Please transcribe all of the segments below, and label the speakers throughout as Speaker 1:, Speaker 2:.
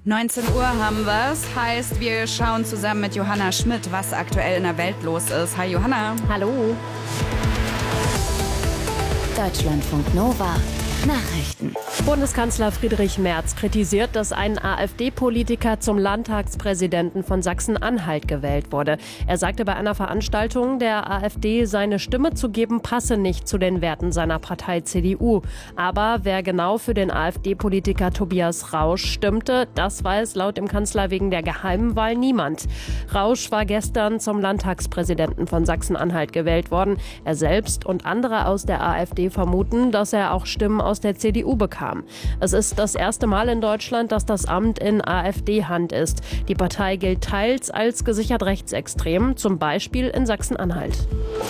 Speaker 1: 19 Uhr haben wir's. Heißt, wir schauen zusammen mit Johanna Schmidt, was aktuell in der Welt los ist. Hi Johanna.
Speaker 2: Hallo.
Speaker 3: Deutschlandfunk Nova. Nachrichten.
Speaker 2: Bundeskanzler Friedrich Merz kritisiert, dass ein AfD-Politiker zum Landtagspräsidenten von Sachsen-Anhalt gewählt wurde. Er sagte bei einer Veranstaltung der AfD, seine Stimme zu geben, passe nicht zu den Werten seiner Partei CDU. Aber wer genau für den AfD-Politiker Tobias Rausch stimmte, das weiß laut dem Kanzler wegen der geheimen Wahl niemand. Rausch war gestern zum Landtagspräsidenten von Sachsen-Anhalt gewählt worden. Er selbst und andere aus der AfD vermuten, dass er auch Stimmen aus der CDU bekam. Es ist das erste Mal in Deutschland, dass das Amt in AfD-Hand ist. Die Partei gilt teils als gesichert rechtsextrem, zum Beispiel in Sachsen-Anhalt.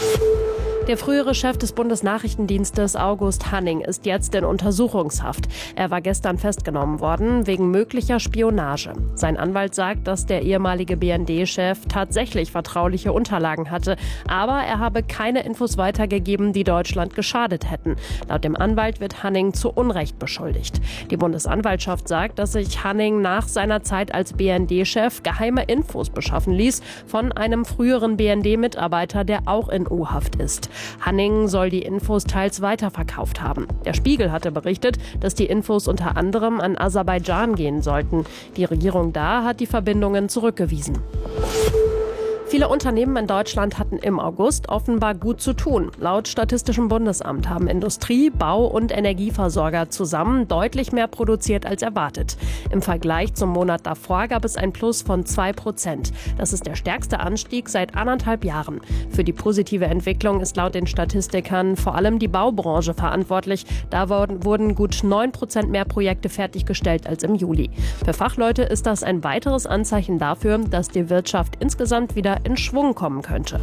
Speaker 2: Der frühere Chef des Bundesnachrichtendienstes August Hanning ist jetzt in Untersuchungshaft. Er war gestern festgenommen worden wegen möglicher Spionage. Sein Anwalt sagt, dass der ehemalige BND-Chef tatsächlich vertrauliche Unterlagen hatte, aber er habe keine Infos weitergegeben, die Deutschland geschadet hätten. Laut dem Anwalt wird Hanning zu Unrecht beschuldigt. Die Bundesanwaltschaft sagt, dass sich Hanning nach seiner Zeit als BND-Chef geheime Infos beschaffen ließ von einem früheren BND-Mitarbeiter, der auch in U-Haft ist. Hanning soll die Infos teils weiterverkauft haben. Der Spiegel hatte berichtet, dass die Infos unter anderem an Aserbaidschan gehen sollten. Die Regierung da hat die Verbindungen zurückgewiesen. Viele Unternehmen in Deutschland hatten im August offenbar gut zu tun. Laut Statistischem Bundesamt haben Industrie-, Bau- und Energieversorger zusammen deutlich mehr produziert als erwartet. Im Vergleich zum Monat davor gab es ein Plus von 2%. Das ist der stärkste Anstieg seit 1,5 Jahren. Für die positive Entwicklung ist laut den Statistikern vor allem die Baubranche verantwortlich. Da wurden gut 9% mehr Projekte fertiggestellt als im Juli. Für Fachleute ist das ein weiteres Anzeichen dafür, dass die Wirtschaft insgesamt wieder in Schwung kommen könnte.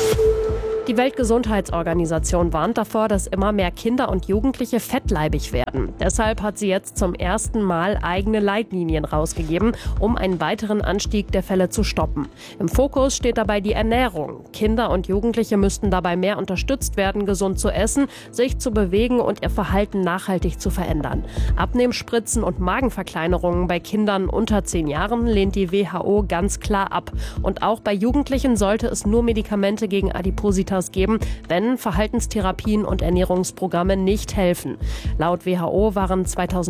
Speaker 2: Die Weltgesundheitsorganisation warnt davor, dass immer mehr Kinder und Jugendliche fettleibig werden. Deshalb hat sie jetzt zum ersten Mal eigene Leitlinien rausgegeben, um einen weiteren Anstieg der Fälle zu stoppen. Im Fokus steht dabei die Ernährung. Kinder und Jugendliche müssten dabei mehr unterstützt werden, gesund zu essen, sich zu bewegen und ihr Verhalten nachhaltig zu verändern. Abnehmspritzen und Magenverkleinerungen bei Kindern unter 10 Jahren lehnt die WHO ganz klar ab. Und auch bei Jugendlichen sollte es nur Medikamente gegen Adipositas geben, wenn Verhaltenstherapien und Ernährungsprogramme nicht helfen. Laut WHO waren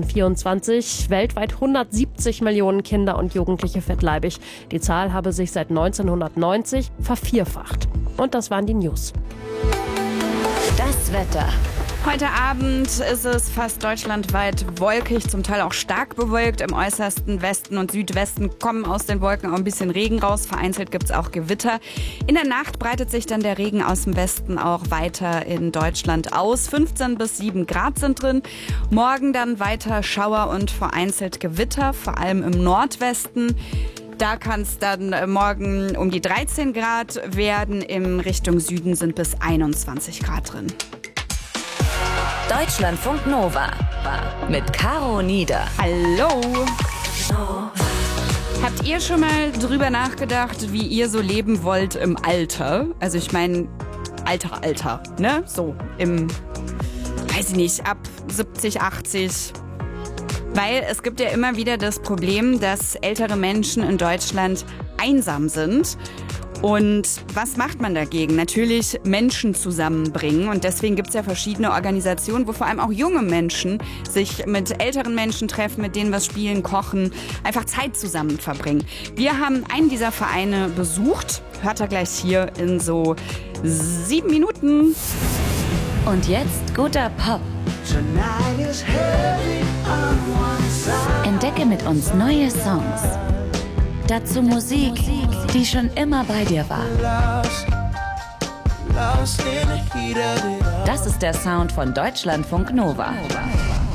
Speaker 2: 2024 weltweit 170 Millionen Kinder und Jugendliche fettleibig. Die Zahl habe sich seit 1990 vervierfacht. Und das waren die News.
Speaker 3: Das Wetter.
Speaker 1: Heute Abend ist es fast deutschlandweit wolkig, zum Teil auch stark bewölkt. Im äußersten Westen und Südwesten kommen aus den Wolken auch ein bisschen Regen raus. Vereinzelt gibt es auch Gewitter. In der Nacht breitet sich dann der Regen aus dem Westen auch weiter in Deutschland aus. 15 bis 7 Grad sind drin. Morgen dann weiter Schauer und vereinzelt Gewitter, vor allem im Nordwesten. Da kann es dann morgen um die 13 Grad werden. In Richtung Süden sind bis 21 Grad drin.
Speaker 3: Deutschlandfunk Nova mit Caro Nieder.
Speaker 1: Hallo! Habt ihr schon mal drüber nachgedacht, wie ihr so leben wollt im Alter? Also ich meine, Alter, ne? So im, weiß ich nicht, ab 70, 80. Weil es gibt ja immer wieder das Problem, dass ältere Menschen in Deutschland einsam sind. Und was macht man dagegen? Natürlich Menschen zusammenbringen. Und deswegen gibt es ja verschiedene Organisationen, wo vor allem auch junge Menschen sich mit älteren Menschen treffen, mit denen was spielen, kochen, einfach Zeit zusammen verbringen. Wir haben einen dieser Vereine besucht. Hört ihr gleich hier in so 7 Minuten.
Speaker 3: Und jetzt guter Pop. Entdecke mit uns neue Songs. Dazu Musik, die schon immer bei dir war. Das ist der Sound von Deutschlandfunk Nova.